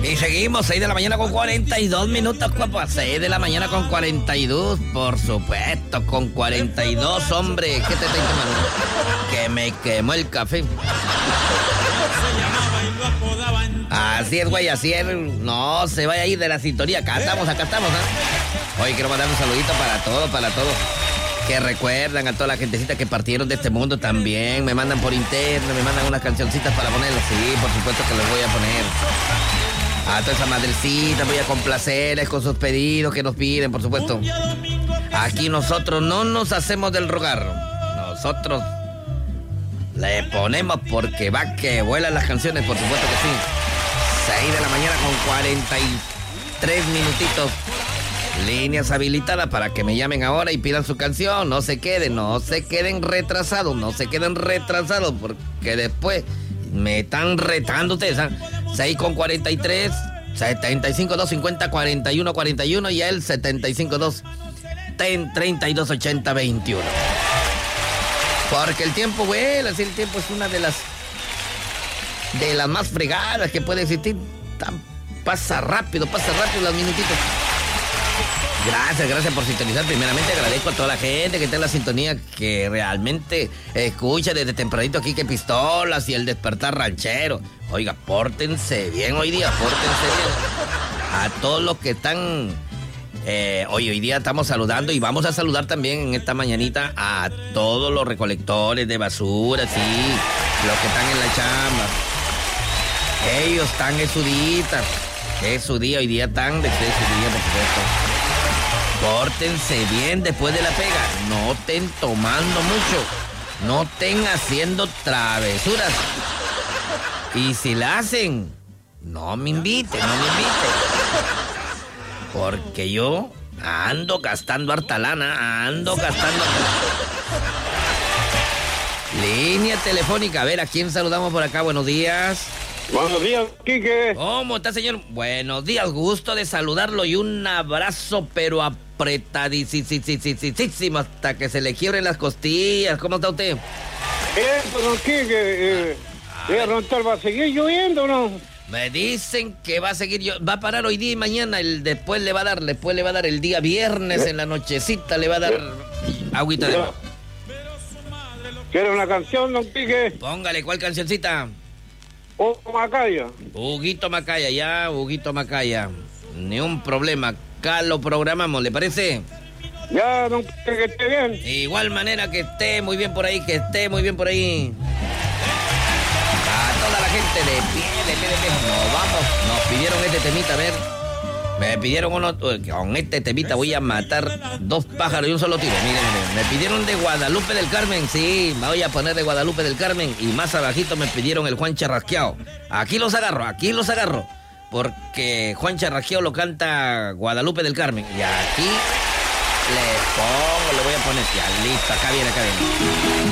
Y seguimos, 6 de la mañana con 42 minutos, guapa. 6 de la mañana con 42, por supuesto, con 42, hombre. ¿Qué te estoy tomando? Que me quemó el café. Así es, güey, así es. No se vaya a ir de la sintonía. Acá estamos, ¿eh? Hoy quiero mandar un saludito para todos. Que recuerdan a toda la gentecita que partieron de este mundo también. Me mandan por interno, me mandan unas cancioncitas para ponerlas. Sí, por supuesto que les voy a poner. A toda esa madrecita voy a complacerles con sus pedidos que nos piden, por supuesto. Aquí nosotros no nos hacemos del rogar. Nosotros le ponemos porque va que vuelan las canciones, por supuesto que sí. 6 de la mañana con 43 minutitos. Líneas habilitadas para que me llamen ahora y pidan su canción. No se queden retrasados, porque después me están retando ustedes, ¿eh? 6 con 43, 75 250 41 41 y el 75 2 32 80 21. Porque el tiempo vuela, el tiempo es una de las más fregadas que puede existir. Pasa rápido los minutitos. Gracias por sintonizar. Primeramente agradezco a toda la gente que está en la sintonía, que realmente escucha desde tempranito aquí que Pistolas y el Despertar Ranchero. Oiga, pórtense bien hoy día, A todos los que están... hoy día estamos saludando y vamos a saludar también en esta mañanita a todos los recolectores de basura, sí, los que están en la chamba. Ellos están en su día, hoy día están de su día, por supuesto. Pórtense bien después de la pega. No estén tomando mucho. No estén haciendo travesuras. Y si la hacen, no me inviten. Porque yo ando gastando harta lana. Línea telefónica. A ver, ¿a quién saludamos por acá? Buenos días. Buenos días, Quique. ¿Cómo está, señor? Buenos días, gusto de saludarlo y un abrazo, pero apretadísimo hasta que se le quiebren las costillas. ¿Cómo está usted? Eso, don Quique. ¿Va a seguir lloviendo o no? Me dicen que va a parar hoy día y mañana. Después le va a dar el día viernes en la nochecita, le va a dar agüita de agua. ¿Quiere una canción, don Quique? Póngale, ¿cuál cancioncita? Huguito Macaya. Ni un problema. Acá lo programamos, ¿le parece? Ya, don Quique, que esté bien. De igual manera que esté muy bien por ahí. A toda la gente de pie. Nos pidieron este temita, a ver. Me pidieron con este temita voy a matar 2 pájaros y un solo tiro. Miren. Me pidieron de Guadalupe del Carmen. Sí, me voy a poner de Guadalupe del Carmen. Y más abajito me pidieron el Juan Charrasqueado. Aquí los agarro. Porque Juan Charrasqueado lo canta Guadalupe del Carmen. Y aquí le voy a poner. Ya, listo, acá viene.